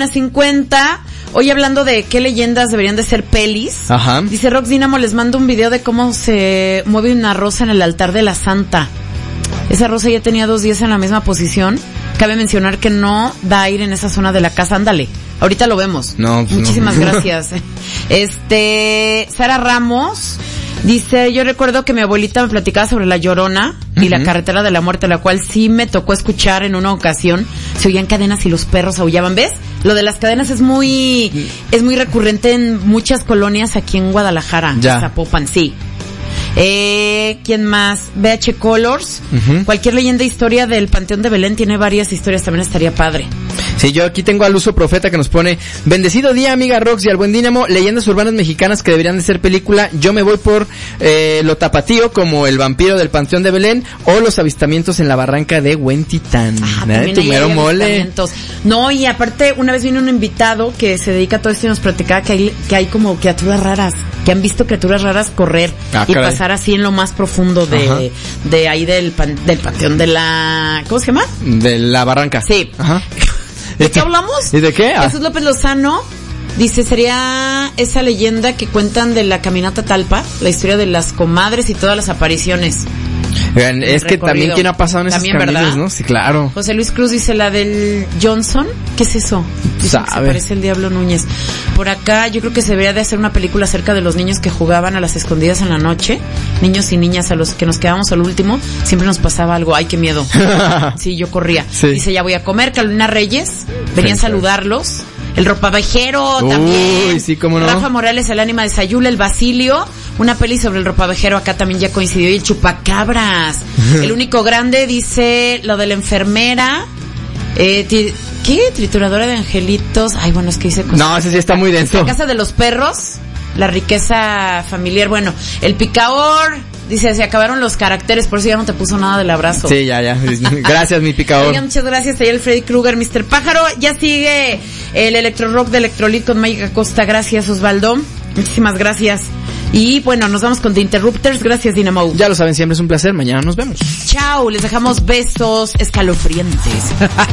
1:50. Hoy hablando de qué leyendas deberían de ser pelis. Ajá. Dice Rox Dynamo, les mando un video de cómo se mueve una rosa en el altar de la Santa. Esa rosa ya tenía 2 días en la misma posición. Cabe mencionar que no da aire en esa zona de la casa. Ándale, ahorita lo vemos. No, pues muchísimas no. gracias. Sara Ramos dice, yo recuerdo que mi abuelita me platicaba sobre la Llorona y la carretera de la muerte, la cual sí me tocó escuchar en una ocasión. Se oían cadenas y los perros aullaban. ¿Ves? Lo de las cadenas es muy recurrente en muchas colonias aquí en Guadalajara. Ya. Zapopan, sí. ¿Quién más? BH Colors. Cualquier leyenda, historia del Panteón de Belén tiene varias historias, también estaría padre. Sí, yo aquí tengo al Uso Profeta que nos pone: bendecido día, amiga Rox y al buen Dínamo, leyendas urbanas mexicanas que deberían de ser película. Yo me voy por lo tapatío, como el vampiro del Panteón de Belén o los avistamientos en la barranca de Huentitán. Tu mero mole. No, y aparte, una vez vino un invitado que se dedica a todo esto y nos platicaba que hay como criaturas raras, que han visto criaturas raras correr y caray. pasar así en lo más profundo de ahí del Panteón de la... ¿Cómo se llama? De la barranca. Sí. Ajá. ¿De qué hablamos? ¿Y de qué? Jesús López Lozano dice, sería esa leyenda que cuentan de la caminata Talpa, la historia de las comadres y todas las apariciones. Es que también quién ha pasado en esos caminos, ¿verdad? ¿No? Sí, claro. José Luis Cruz dice la del Johnson. ¿Qué es eso? Dice que se parece el Diablo Núñez. Por acá yo creo que se debería de hacer una película acerca de los niños que jugaban a las escondidas en la noche. Niños y niñas a los que nos quedábamos al último. Siempre nos pasaba algo. ¡Ay, qué miedo! Sí, yo corría. Sí. Dice, ya voy a comer. Carolina Reyes. Venían a saludarlos. El ropavejero también. Sí, cómo no. Rafa Morales, el ánima de Sayula, el Basilio. Una peli sobre el ropavejero acá también ya coincidió. Y el chupacabras. El único grande dice lo de la enfermera. ¿Qué? Trituradora de angelitos. Ay, bueno, es que dice cosas. No, ese sí está muy denso. La casa de los perros. La riqueza familiar. Bueno, el picador. Dice, se acabaron los caracteres, por eso ya no te puso nada del abrazo. Sí, ya. Gracias, mi picador. Oigan, muchas gracias. Ahí el Freddy Krueger, Mr. Pájaro. Ya sigue el Electro Rock de Electrolit con Mágica Costa. Gracias, Osvaldo. Muchísimas gracias. Y bueno, nos vamos con The Interrupters. Gracias, Dynamo. Ya lo saben, siempre es un placer. Mañana nos vemos. Chao, les dejamos besos escalofriantes.